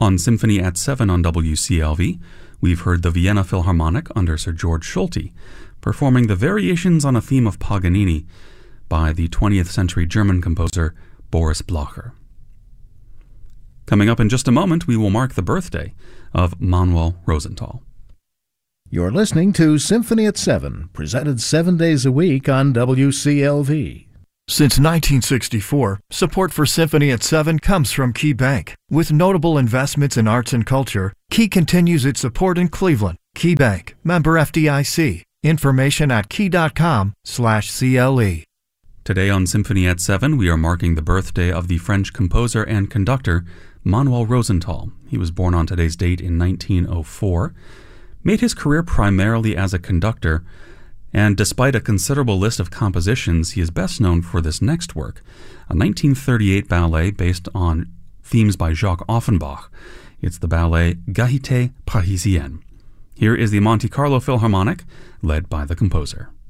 On Symphony at 7 on WCLV, we've heard the Vienna Philharmonic under Sir George Solti performing the Variations on a Theme of Paganini by the 20th century German composer Boris Blacher. Coming up in just a moment, we will mark the birthday of Manuel Rosenthal. You're listening to Symphony at 7, presented 7 days a week on WCLV. Since 1964, support for Symphony at 7 comes from Key Bank. With notable investments in arts and culture, Key continues its support in Cleveland. Key Bank, member FDIC. Information at key.com/CLE. Today on Symphony at 7, we are marking the birthday of the French composer and conductor Manuel Rosenthal. He was born on today's date in 1904, made his career primarily as a conductor, and despite a considerable list of compositions, he is best known for this next work, a 1938 ballet based on themes by Jacques Offenbach. It's the ballet Gaieté Parisienne. Here is the Monte Carlo Philharmonic, led by the composer.